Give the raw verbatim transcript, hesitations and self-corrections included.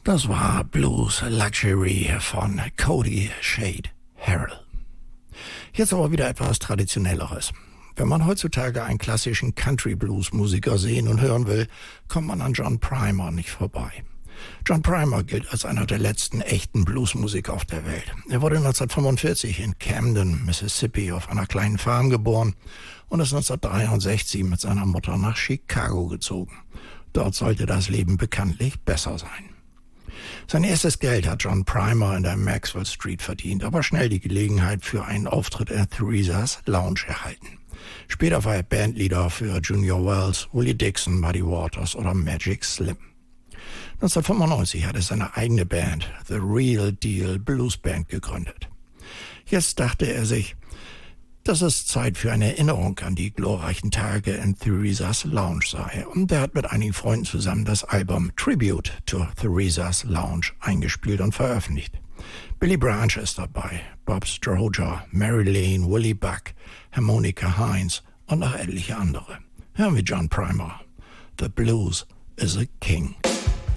Das war Blues Luxury von Cody Shade Harrell. Jetzt aber wieder etwas Traditionelleres. Wenn man heutzutage einen klassischen Country-Blues-Musiker sehen und hören will, kommt man an John Primer nicht vorbei. John Primer gilt als einer der letzten echten Bluesmusiker auf der Welt. Er wurde neunzehnhundertfünfundvierzig in Camden, Mississippi, auf einer kleinen Farm geboren und ist neunzehnhundertdreiundsechzig mit seiner Mutter nach Chicago gezogen. Dort sollte das Leben bekanntlich besser sein. Sein erstes Geld hat John Primer in der Maxwell Street verdient, aber schnell die Gelegenheit für einen Auftritt in Theresa's Lounge erhalten. Später war er Bandleader für Junior Wells, Willie Dixon, Muddy Waters oder Magic Slim. neunzehnhundertfünfundneunzig hat er seine eigene Band, The Real Deal Blues Band, gegründet. Jetzt dachte er sich, dass es Zeit für eine Erinnerung an die glorreichen Tage in Theresa's Lounge sei. Und er hat mit einigen Freunden zusammen das Album Tribute to Theresa's Lounge eingespielt und veröffentlicht. Billy Branch ist dabei, Bob Stroger, Mary Lane, Willie Buck, Harmonica Hines und noch etliche andere. Hören wir John Primer. The Blues is a King.